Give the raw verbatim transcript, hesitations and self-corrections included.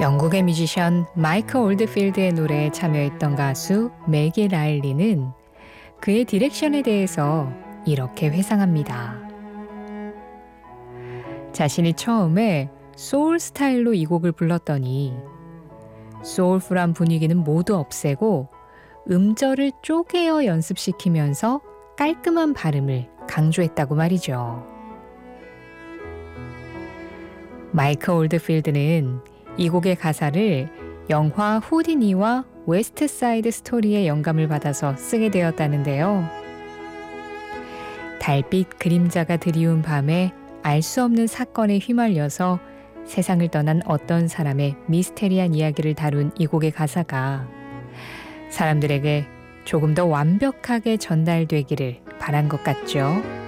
영국의 뮤지션 마이크 올드필드의 노래에 참여했던 가수 매기 라일리는 그의 디렉션에 대해서 이렇게 회상합니다. 자신이 처음에 소울 스타일로 이 곡을 불렀더니 소울풀한 분위기는 모두 없애고 음절을 쪼개어 연습시키면서 깔끔한 발음을 강조했다고 말이죠. 마이크 올드필드는 이 곡의 가사를 영화 후디니와 웨스트 사이드 스토리의 영감을 받아서 쓰게 되었다는데요. 달빛 그림자가 드리운 밤에 알 수 없는 사건에 휘말려서 세상을 떠난 어떤 사람의 미스테리한 이야기를 다룬 이 곡의 가사가 사람들에게 조금 더 완벽하게 전달되기를 바란 것 같죠.